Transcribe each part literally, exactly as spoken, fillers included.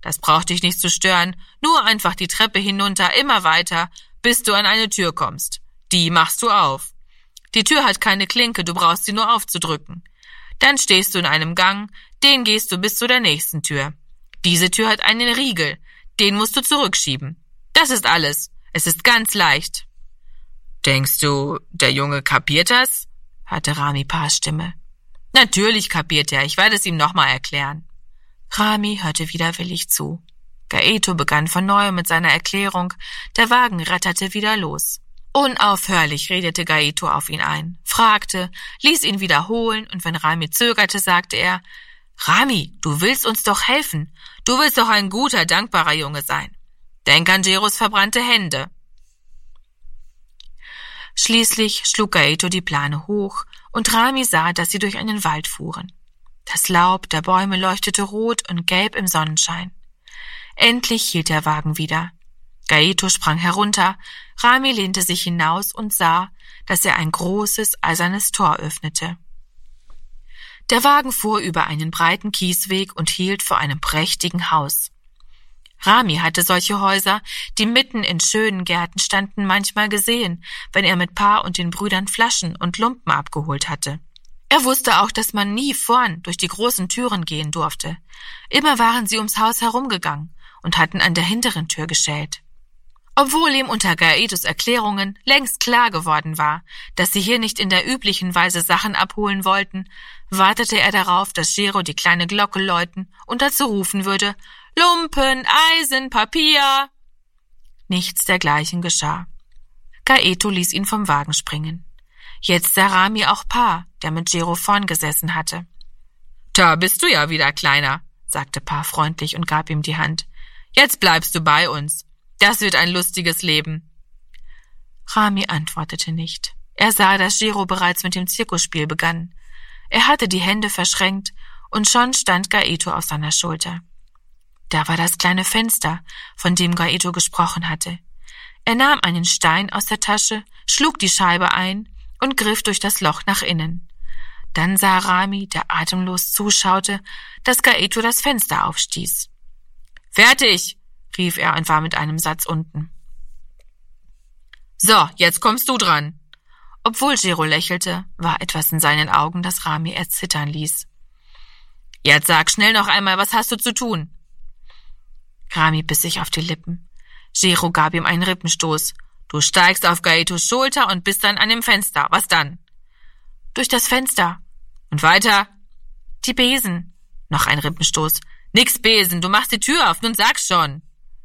Das braucht dich nicht zu stören. Nur einfach die Treppe hinunter, immer weiter, bis du an eine Tür kommst. Die machst du auf. Die Tür hat keine Klinke, du brauchst sie nur aufzudrücken. Dann stehst du in einem Gang, den gehst du bis zu der nächsten Tür. Diese Tür hat einen Riegel, den musst du zurückschieben. Das ist alles. Es ist ganz leicht. Denkst du, der Junge kapiert das? Hörte Rami Pars Stimme. Natürlich kapiert er, ich werde es ihm nochmal erklären. Rami hörte widerwillig zu. Gaeto begann von neuem mit seiner Erklärung, der Wagen ratterte wieder los. Unaufhörlich redete Gaeto auf ihn ein, fragte, ließ ihn wiederholen und wenn Rami zögerte, sagte er, »Rami, du willst uns doch helfen. Du willst doch ein guter, dankbarer Junge sein. Denk an Jeros verbrannte Hände.« Schließlich schlug Gaeto die Plane hoch und Rami sah, dass sie durch einen Wald fuhren. Das Laub der Bäume leuchtete rot und gelb im Sonnenschein. Endlich hielt der Wagen wieder. Gaeto sprang herunter, Rami lehnte sich hinaus und sah, dass er ein großes, eisernes Tor öffnete. Der Wagen fuhr über einen breiten Kiesweg und hielt vor einem prächtigen Haus. Rami hatte solche Häuser, die mitten in schönen Gärten standen, manchmal gesehen, wenn er mit Pa und den Brüdern Flaschen und Lumpen abgeholt hatte. Er wusste auch, dass man nie vorn durch die großen Türen gehen durfte. Immer waren sie ums Haus herumgegangen und hatten an der hinteren Tür geschellt. Obwohl ihm unter Gaetos Erklärungen längst klar geworden war, dass sie hier nicht in der üblichen Weise Sachen abholen wollten, wartete er darauf, dass Jero die kleine Glocke läuten und dazu rufen würde, »Lumpen, Eisen, Papier!« Nichts dergleichen geschah. Gaeto ließ ihn vom Wagen springen. Jetzt sah Rami auch Pa, der mit Jero vorn gesessen hatte. »Da bist du ja wieder, Kleiner«, sagte Pa freundlich und gab ihm die Hand. »Jetzt bleibst du bei uns. Das wird ein lustiges Leben.« Rami antwortete nicht. Er sah, dass Jero bereits mit dem Zirkusspiel begann. Er hatte die Hände verschränkt und schon stand Gaeto auf seiner Schulter. Da war das kleine Fenster, von dem Gaeto gesprochen hatte. Er nahm einen Stein aus der Tasche, schlug die Scheibe ein und griff durch das Loch nach innen. Dann sah Rami, der atemlos zuschaute, dass Gaeto das Fenster aufstieß. »Fertig«, rief er und war mit einem Satz unten. »So, jetzt kommst du dran.« Obwohl Jero lächelte, war etwas in seinen Augen, das Rami erzittern ließ. »Jetzt sag schnell noch einmal, was hast du zu tun?« Rami biss sich auf die Lippen. Jero gab ihm einen Rippenstoß. »Du steigst auf Gaetos Schulter und bist dann an dem Fenster. Was dann?« »Durch das Fenster.« »Und weiter?« »Die Besen.« Noch ein Rippenstoß. »Nix Besen, du machst die Tür auf, nun sag schon.«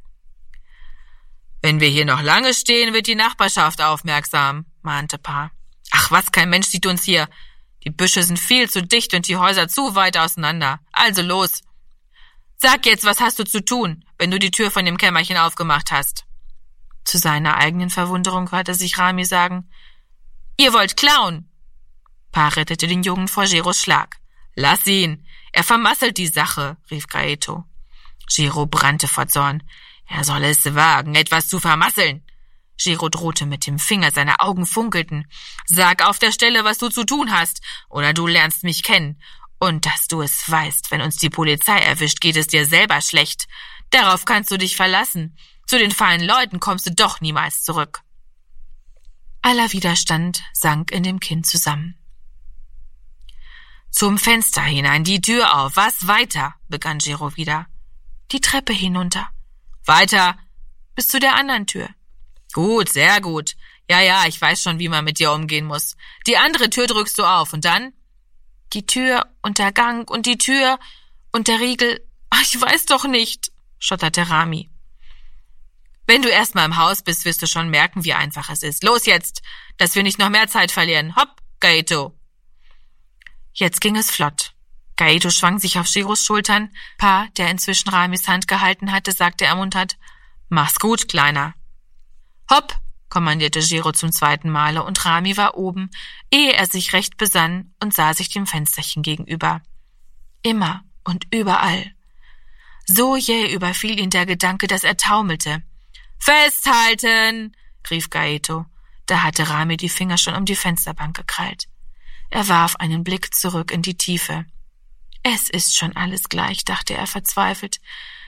»Wenn wir hier noch lange stehen, wird die Nachbarschaft aufmerksam«, mahnte Pa. »Ach was, kein Mensch sieht uns hier. Die Büsche sind viel zu dicht und die Häuser zu weit auseinander. Also los. Sag jetzt, was hast du zu tun, wenn du die Tür von dem Kämmerchen aufgemacht hast?« Zu seiner eigenen Verwunderung hörte sich Rami sagen, »Ihr wollt klauen!« Pa rettete den Jungen vor Jeros Schlag. »Lass ihn, er vermasselt die Sache«, rief Gaeto. Jero brannte vor Zorn. Er soll es wagen, etwas zu vermasseln. Jero drohte mit dem Finger, seine Augen funkelten. »Sag auf der Stelle, was du zu tun hast, oder du lernst mich kennen. Und dass du es weißt, wenn uns die Polizei erwischt, geht es dir selber schlecht. Darauf kannst du dich verlassen. Zu den feinen Leuten kommst du doch niemals zurück.« Aller Widerstand sank in dem Kind zusammen. »Zum Fenster hinein, die Tür auf, was weiter?« begann Jero wieder. »Die Treppe hinunter.« »Weiter?« »Bis zu der anderen Tür.« »Gut, sehr gut. Ja, ja, ich weiß schon, wie man mit dir umgehen muss. Die andere Tür drückst du auf und dann?« »Die Tür und der Gang und die Tür und der Riegel. Ach, ich weiß doch nicht«, stotterte Rami. »Wenn du erst mal im Haus bist, wirst du schon merken, wie einfach es ist. Los jetzt, dass wir nicht noch mehr Zeit verlieren. Hopp, Gaeto.« Jetzt ging es flott. Gaeto schwang sich auf Jeros Schultern. Pa, der inzwischen Ramis Hand gehalten hatte, sagte ermunternd, »Mach's gut, Kleiner.« »Hopp«, kommandierte Jero zum zweiten Male, und Rami war oben, ehe er sich recht besann und sah sich dem Fensterchen gegenüber. Immer und überall. So jäh überfiel ihn der Gedanke, dass er taumelte. »Festhalten«, rief Gaeto. Da hatte Rami die Finger schon um die Fensterbank gekrallt. Er warf einen Blick zurück in die Tiefe. »Es ist schon alles gleich«, dachte er verzweifelt.